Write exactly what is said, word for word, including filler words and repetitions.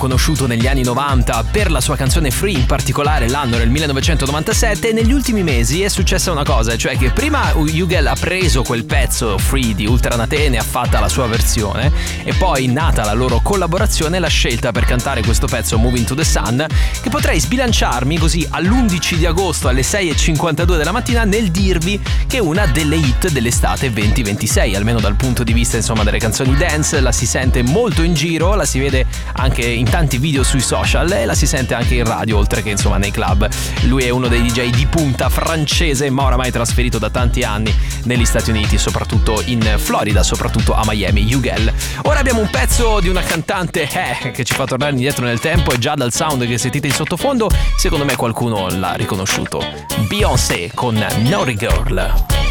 conosciuto negli anni novanta per la sua canzone Free, in particolare l'anno del millenovecentonovantasette, e negli ultimi mesi è successa una cosa, cioè che prima Hugel ha preso quel pezzo Free di Ultranate, ne ha fatta la sua versione, e poi, nata la loro collaborazione, l'ha scelta per cantare questo pezzo Moving to the Sun, che potrei sbilanciarmi così all'undici di agosto alle sei e cinquantadue della mattina nel dirvi che è una delle hit dell'estate venti ventisei, almeno dal punto di vista insomma delle canzoni dance. La si sente molto in giro, la si vede anche in tanti video sui social e la si sente anche in radio, oltre che insomma nei club. Lui è uno dei D J di punta francese, ma oramai trasferito da tanti anni negli Stati Uniti, soprattutto in Florida, soprattutto a Miami, Hugel. Ora abbiamo un pezzo di una cantante eh, che ci fa tornare indietro nel tempo, e già dal sound che sentite in sottofondo secondo me qualcuno l'ha riconosciuto. Beyoncé con Naughty Girl.